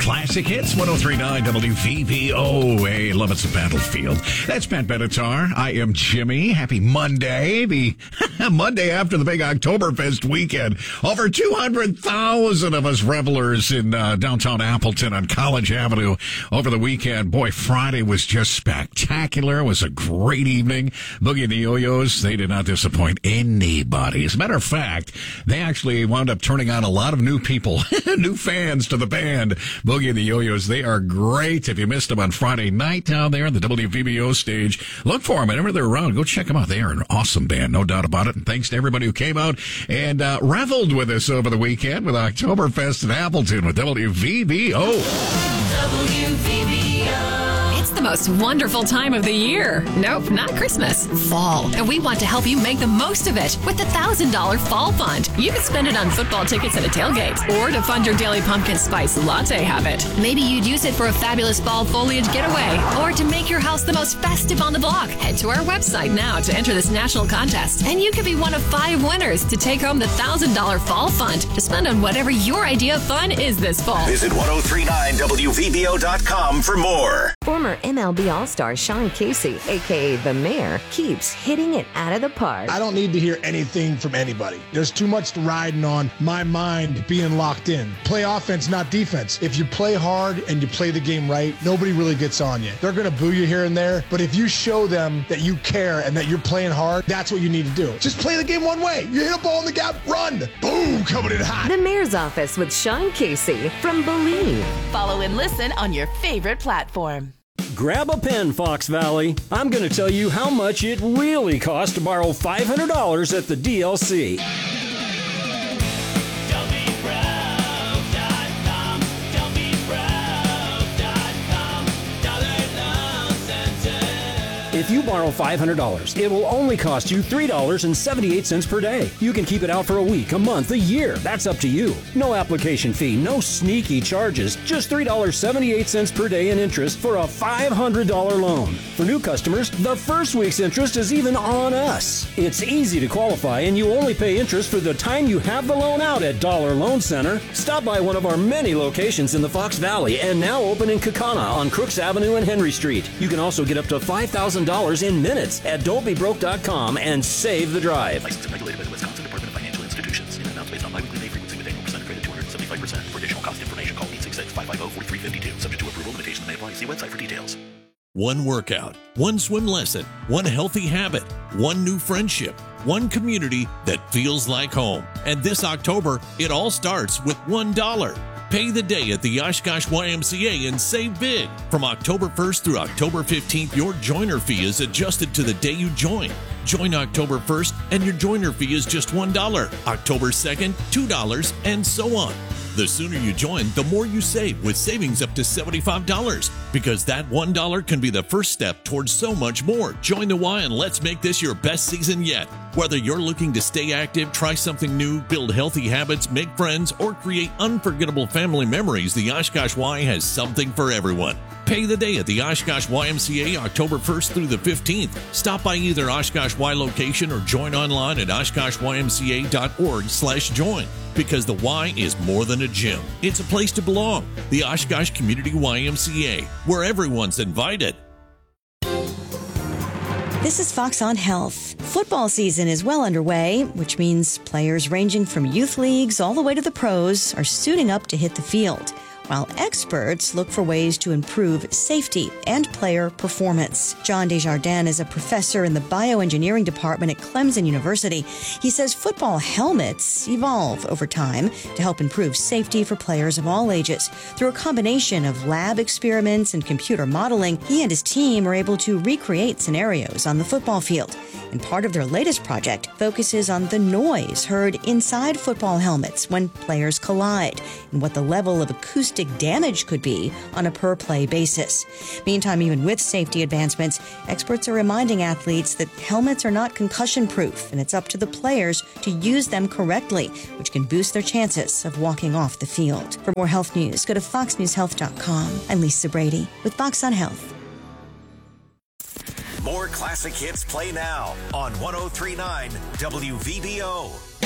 Classic Hits, 103.9 WVVO. Hey, love it's a battlefield. That's Pat Benatar. I am Jimmy. Happy Monday. The Monday after the big Oktoberfest weekend. Over 200,000 of us revelers in downtown Appleton on College Avenue over the weekend. Boy, Friday was just spectacular. It was a great evening. Boogie and the Yo-Yos, they did not disappoint anybody. As a matter of fact, they actually wound up turning on a lot of new people, new fans to the band. Boogie and the Yo-Yos, they are great. If you missed them on Friday night down there on the WVBO stage, look for them. Whenever they're around, go check them out. They are an awesome band, no doubt about it. And thanks to everybody who came out and reveled with us over the weekend with Oktoberfest in Appleton with WVBO. It's the most wonderful time of the year. Nope, not Christmas. Fall. And we want to help you make the most of it with the $1,000 Fall Fund. You can spend it on football tickets at a tailgate or to fund your daily pumpkin spice latte habit. Maybe you'd use it for a fabulous fall foliage getaway or to make your house the most festive on the block. Head to our website now to enter this national contest, and you could be one of 5 winners to take home the $1,000 Fall Fund to spend on whatever your idea of fun is this fall. Visit 1039WVBO.com for more. Former MLB All-Star Sean Casey, a.k.a. The Mayor, keeps hitting it out of the park. I don't need to hear anything from anybody. There's too much riding on my mind being locked in. Play offense, not defense. If you play hard and you play the game right, nobody really gets on you. They're going to boo you here and there, but if you show them that you care and that you're playing hard, that's what you need to do. Just play the game one way. You hit a ball in the gap, run. Boom, coming in hot. The Mayor's Office with Sean Casey from Believe. Follow and listen on your favorite platform. Grab a pen, Fox Valley. I'm going to tell you how much it really costs to borrow $500 at the DLC. If you borrow $500, it will only cost you $3.78 per day. You can keep it out for a week, a month, a year. That's up to you. No application fee, no sneaky charges, just $3.78 per day in interest for a $500 loan. For new customers, the first week's interest is even on us. It's easy to qualify, and you only pay interest for the time you have the loan out at Dollar Loan Center. Stop by one of our many locations in the Fox Valley and now open in Kaukauna on Crooks Avenue and Henry Street. You can also get up to $5,000 in minutes at don'tbebroke.com and save the drive. Licensed and regulated by the Wisconsin Department of Financial Institutions. In and amounts based on biweekly pay frequency with annual percent credit 275%. For additional cost information, call 866-550-4352. Subject to approval, limitations may apply. See website for details. One workout, one swim lesson, one healthy habit, one new friendship, one community that feels like home. And this October, it all starts with $1. Pay the day at the Oshkosh YMCA and save big. From October 1st through October 15th, your joiner fee is adjusted to the day you join. Join October 1st and your joiner fee is just $1. October 2nd, $2, and so on. The sooner you join, the more you save, with savings up to $75. Because that $1 can be the first step towards so much more. Join the Y and let's make this your best season yet. Whether you're looking to stay active, try something new, build healthy habits, make friends, or create unforgettable family memories, the Oshkosh Y has something for everyone. Pay the day at the Oshkosh YMCA October 1st through the 15th. Stop by either Oshkosh Y location or join online at oshkoshymca.org/join. Because the Y is more than a gym. It's a place to belong. The Oshkosh Community YMCA, where everyone's invited. This is Fox on Health. Football season is well underway, which means players ranging from youth leagues all the way to the pros are suiting up to hit the field, while experts look for ways to improve safety and player performance. John Desjardins is a professor in the bioengineering department at Clemson University. He says football helmets evolve over time to help improve safety for players of all ages. Through a combination of lab experiments and computer modeling, he and his team are able to recreate scenarios on the football field. And part of their latest project focuses on the noise heard inside football helmets when players collide and what the level of acoustic damage could be on a per-play basis. Meantime, even with safety advancements, experts are reminding athletes that helmets are not concussion-proof, and it's up to the players to use them correctly, which can boost their chances of walking off the field. For more health news, go to foxnewshealth.com. I'm Lisa Brady with Fox on Health. More classic hits play now on 103.9 WVBO.